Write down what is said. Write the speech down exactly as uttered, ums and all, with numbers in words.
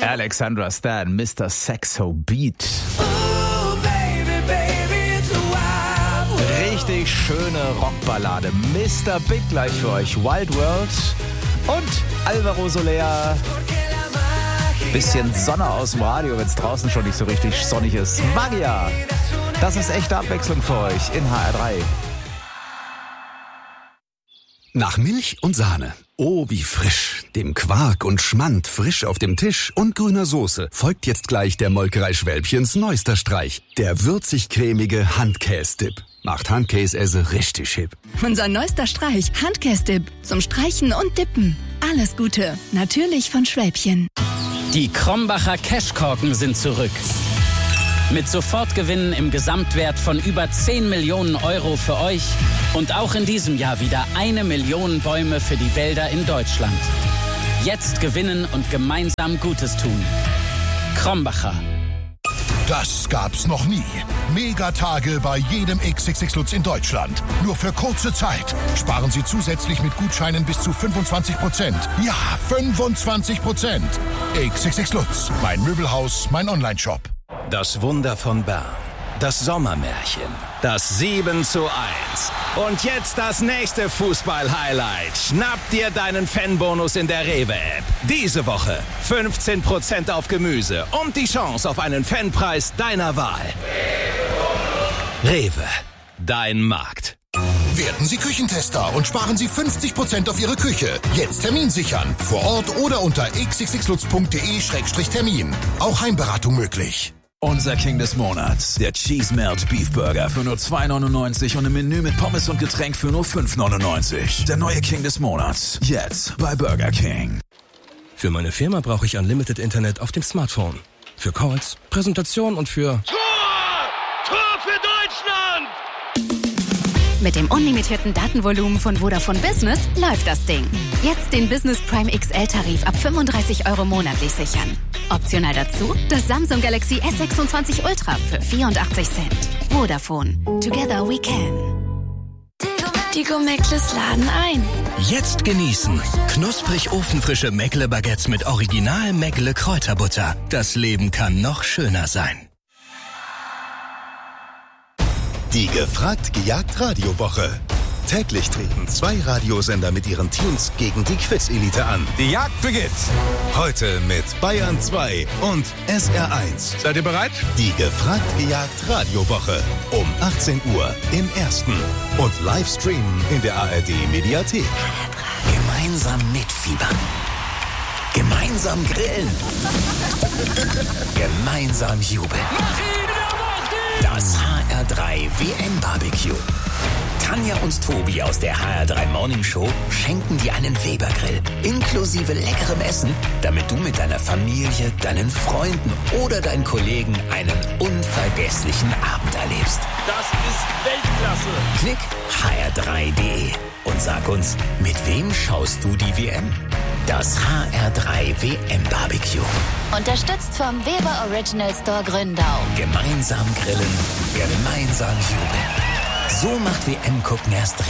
Alexandra Stan, Mister Saxo Beat. Oh, baby, baby, it's a wild world. Richtig schöne Rockballade. Mister Big gleich für euch. Wild World und Alvaro Soler. Bisschen Sonne aus dem Radio, wenn es draußen schon nicht so richtig sonnig ist. Magia! Das ist echte Abwechslung für euch in H R drei. Nach Milch und Sahne. Oh, wie frisch. Dem Quark und Schmand frisch auf dem Tisch und grüner Soße folgt jetzt gleich der Molkerei Schwälbchens neuester Streich. Der würzig-cremige Handkäse-Dip. Macht Handkäse richtig hip. Unser neuester Streich, Handkäse-Dip. Zum Streichen und Dippen. Alles Gute. Natürlich von Schwälbchen. Die Krombacher Cashkorken sind zurück. Mit Sofortgewinnen im Gesamtwert von über zehn Millionen Euro für euch und auch in diesem Jahr wieder eine Million Bäume für die Wälder in Deutschland. Jetzt gewinnen und gemeinsam Gutes tun. Krombacher. Das gab's noch nie. Megatage bei jedem X X X Lutz in Deutschland. Nur für kurze Zeit. Sparen Sie zusätzlich mit Gutscheinen bis zu fünfundzwanzig Prozent. Ja, fünfundzwanzig Prozent. X X X Lutz. Mein Möbelhaus, mein Onlineshop. Das Wunder von Bern. Das Sommermärchen. Das sieben zu eins. Und jetzt das nächste Fußball-Highlight. Schnapp dir deinen Fanbonus in der Rewe-App. Diese Woche fünfzehn Prozent auf Gemüse und die Chance auf einen Fanpreis deiner Wahl. Rewe. Dein Markt. Werden Sie Küchentester und sparen Sie fünfzig Prozent auf Ihre Küche. Jetzt Termin sichern. Vor Ort oder unter x x x lutz punkt d e Schrägstrich Termin. Auch Heimberatung möglich. Unser King des Monats, der Cheese Melt Beef Burger für nur zwei neunundneunzig und ein Menü mit Pommes und Getränk für nur fünf neunundneunzig. Der neue King des Monats, jetzt bei Burger King. Für meine Firma brauche ich Unlimited Internet auf dem Smartphone. Für Calls, Präsentation und für... Tor! Tor für Deutschland! Mit dem unlimitierten Datenvolumen von Vodafone Business läuft das Ding. Jetzt den Business Prime X L-Tarif ab fünfunddreißig Euro monatlich sichern. Optional dazu das Samsung Galaxy S sechsundzwanzig Ultra für vierundachtzig Cent. Vodafone. Together we can. Die Go-Meckles laden ein. Jetzt genießen. Knusprig ofenfrische Meckle-Baguettes mit original Meckle-Kräuterbutter. Das Leben kann noch schöner sein. Die Gefragt-Gejagt-Radiowoche. Täglich treten zwei Radiosender mit ihren Teams gegen die Quiz-Elite an. Die Jagd beginnt. Heute mit Bayern zwei und S R eins. Seid ihr bereit? Die Gefragt-Gejagt-Radiowoche. Um achtzehn Uhr im Ersten. Und Livestreamen in der A R D-Mediathek. Gemeinsam mitfiebern. Gemeinsam grillen. Gemeinsam jubeln. Das H R drei W M-Barbecue. Tanja und Tobi aus der H R drei Morning Show schenken dir einen Weber-Grill inklusive leckerem Essen, damit du mit deiner Familie, deinen Freunden oder deinen Kollegen einen unvergesslichen Abend erlebst. Das ist Weltklasse. Klick h r drei punkt d e und sag uns, mit wem schaust du die W M? Das H R drei W M-Barbecue. Unterstützt vom Weber Original Store Gründau. Gemeinsam grillen, gemeinsam jubeln. So macht W M-Gucken erst